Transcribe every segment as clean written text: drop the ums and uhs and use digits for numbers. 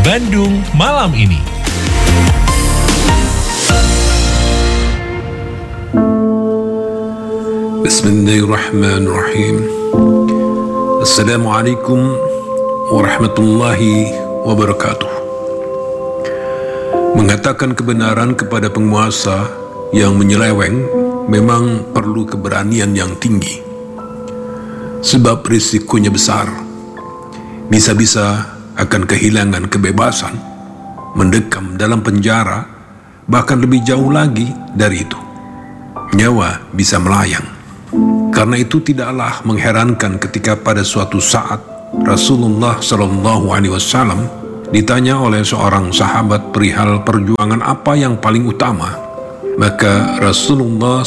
Bandung Malam Ini. Bismillahirrahmanirrahim. Assalamualaikum warahmatullahi wabarakatuh. Mengatakan kebenaran kepada penguasa yang menyeleweng memang perlu keberanian yang tinggi, sebab risikonya besar. Bisa-bisa akan kehilangan kebebasan, mendekam dalam penjara, bahkan lebih jauh lagi dari itu, nyawa bisa melayang. Karena itu tidaklah mengherankan ketika pada suatu saat Rasulullah SAW ditanya oleh seorang sahabat perihal perjuangan apa yang paling utama. Maka Rasulullah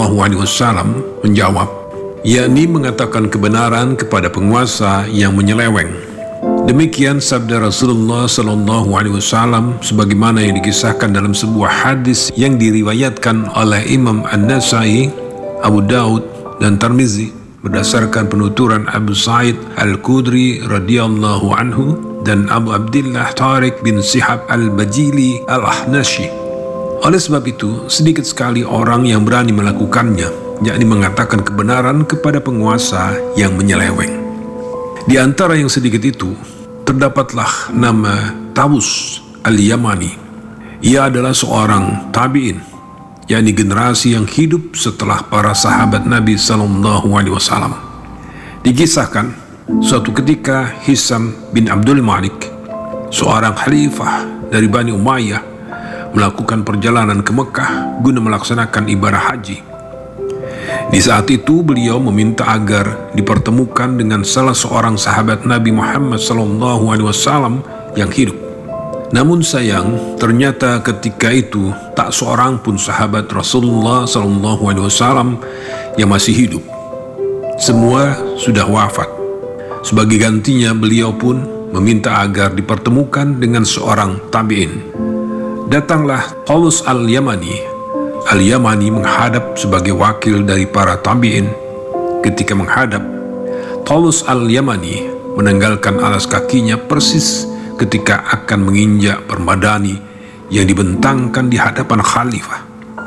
SAW menjawab, yakni mengatakan kebenaran kepada penguasa yang menyeleweng. Demikian sabda Rasulullah SAW sebagaimana yang dikisahkan dalam sebuah hadis yang diriwayatkan oleh Imam An-Nasai, Abu Daud dan Tirmizi berdasarkan penuturan Abu Sa'id Al-Khudri radhiyallahu anhu dan Abu Abdullah Tariq bin Shihab Al-Bajili Al-Ahnashi. Oleh sebab itu, sedikit sekali orang yang berani melakukannya, yakni mengatakan kebenaran kepada penguasa yang menyeleweng. Di antara yang sedikit itu, terdapatlah nama Tawus Al-Yamani. Ia adalah seorang tabi'in, yakni generasi yang hidup setelah para sahabat Nabi SAW. Dikisahkan, suatu ketika Hisam bin Abdul Malik, seorang khalifah dari Bani Umayyah, melakukan perjalanan ke Mekah guna melaksanakan ibadah haji. Di saat itu beliau meminta agar dipertemukan dengan salah seorang sahabat Nabi Muhammad SAW yang hidup. Namun sayang, ternyata ketika itu tak seorang pun sahabat Rasulullah SAW yang masih hidup. Semua sudah wafat. Sebagai gantinya beliau pun meminta agar dipertemukan dengan seorang tabi'in. Datanglah Tawus Al-Yamani. Al-Yamani menghadap sebagai wakil dari para tabi'in. Ketika menghadap, Tawus Al-Yamani menanggalkan alas kakinya persis ketika akan menginjak permadani yang dibentangkan di hadapan khalifah.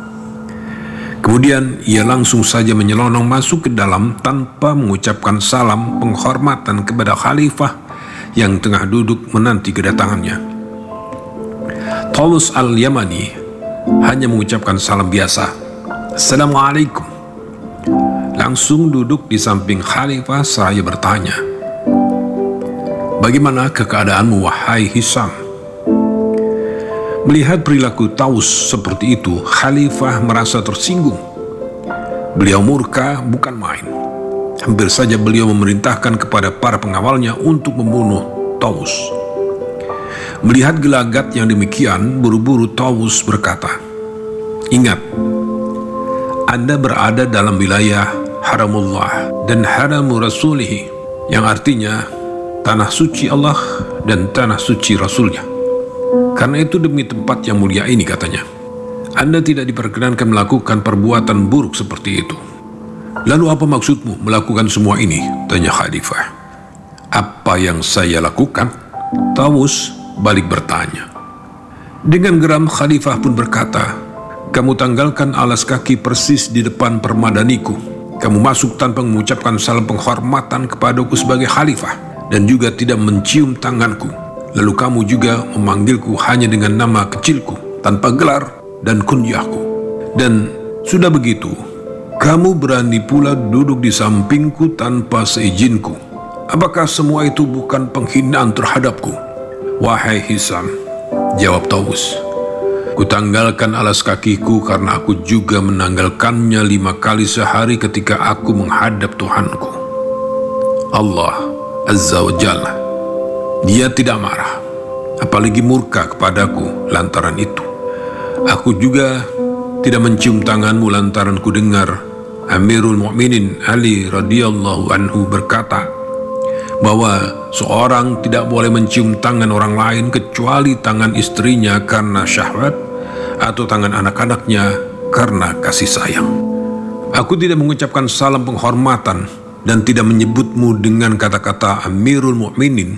Kemudian ia langsung saja menyelonong masuk ke dalam tanpa mengucapkan salam penghormatan kepada khalifah yang tengah duduk menanti kedatangannya. Tawus Al-Yamani hanya mengucapkan salam biasa, Assalamualaikum. Langsung duduk di samping khalifah seraya bertanya, bagaimana keadaanmu wahai Hisam? Melihat perilaku Tawus seperti itu, khalifah merasa tersinggung. Beliau murka bukan main. Hampir saja beliau memerintahkan kepada para pengawalnya untuk membunuh Tawus. Melihat gelagat yang demikian, buru-buru Tawus berkata, ingat, Anda berada dalam wilayah haramullah dan haramu rasulihi, yang artinya tanah suci Allah dan tanah suci Rasulnya. Karena itu demi tempat yang mulia ini, katanya, Anda tidak diperkenankan melakukan perbuatan buruk seperti itu. Lalu apa maksudmu melakukan semua ini? Tanya khalifah. Apa yang saya lakukan? Tawus balik bertanya. Dengan geram khalifah pun berkata, kamu tanggalkan alas kaki persis di depan permadaniku. Kamu masuk tanpa mengucapkan salam penghormatan kepadaku sebagai khalifah, dan juga tidak mencium tanganku. Lalu kamu juga memanggilku hanya dengan nama kecilku, tanpa gelar dan kunyahku. Dan sudah begitu, kamu berani pula duduk di sampingku tanpa seizinku. Apakah semua itu bukan penghinaan terhadapku? Wahai Hisam, jawab Tawus, kutanggalkan alas kakiku karena aku juga menanggalkannya 5 kali sehari ketika aku menghadap Tuhanku, Allah Azza wa Jalla. Dia tidak marah, apalagi murka kepadaku lantaran itu. Aku juga tidak mencium tanganmu lantaran ku dengar Amirul Mukminin Ali radhiyallahu anhu berkata bahwa seorang tidak boleh mencium tangan orang lain kecuali tangan istrinya karena syahwat atau tangan anak-anaknya karena kasih sayang. Aku tidak mengucapkan salam penghormatan dan tidak menyebutmu dengan kata-kata Amirul Mukminin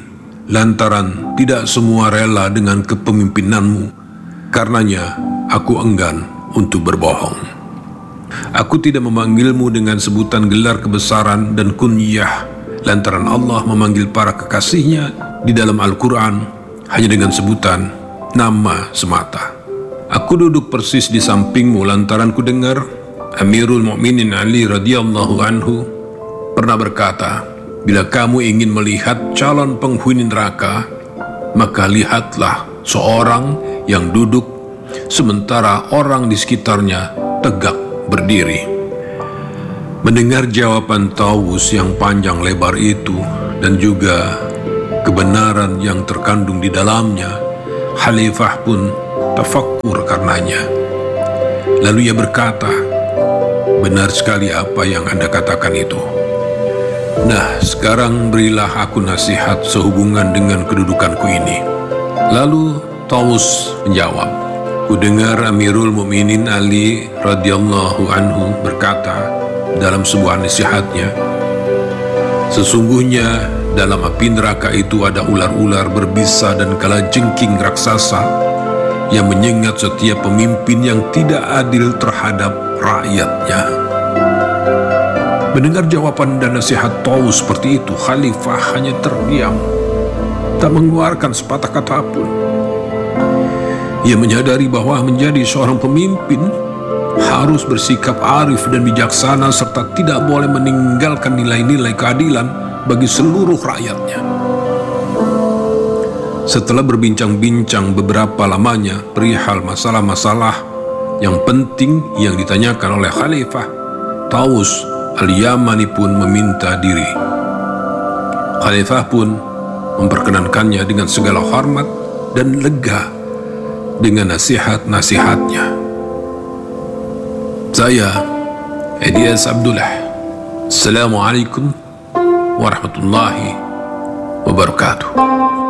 lantaran tidak semua rela dengan kepemimpinanmu. Karenanya, aku enggan untuk berbohong. Aku tidak memanggilmu dengan sebutan gelar kebesaran dan kunyah, lantaran Allah memanggil para kekasihnya di dalam Al-Quran hanya dengan sebutan nama semata. Aku duduk persis di sampingmu lantaran ku dengar Amirul Mukminin Ali radhiyallahu anhu pernah berkata, bila kamu ingin melihat calon penghuni neraka, maka lihatlah seorang yang duduk sementara orang di sekitarnya tegak berdiri. Mendengar jawaban Tawus yang panjang lebar itu dan juga kebenaran yang terkandung di dalamnya, Khalifah pun tafakkur karenanya. Lalu ia berkata, benar sekali apa yang Anda katakan itu. Nah, sekarang berilah aku nasihat sehubungan dengan kedudukanku ini. Lalu Tawus menjawab, ku dengar Amirul Mukminin Ali radhiyallahu anhu berkata dalam sebuah nasihatnya, sesungguhnya dalam api neraka itu ada ular-ular berbisa dan kalajengking raksasa yang menyengat setiap pemimpin yang tidak adil terhadap rakyatnya. Mendengar jawaban dan nasihat Tawus seperti itu, Khalifah hanya terdiam, tak mengeluarkan sepatah kata pun. Ia menyadari bahwa menjadi seorang pemimpin harus bersikap arif dan bijaksana serta tidak boleh meninggalkan nilai-nilai keadilan bagi seluruh rakyatnya. Setelah berbincang-bincang beberapa lamanya perihal masalah-masalah yang penting yang ditanyakan oleh Khalifah, Tawus Al-Yamani pun meminta diri. Khalifah pun memperkenankannya dengan segala hormat dan lega dengan nasihat-nasihatnya. Saya Ilyas Abdullah. Assalamualaikum warahmatullahi wabarakatuh.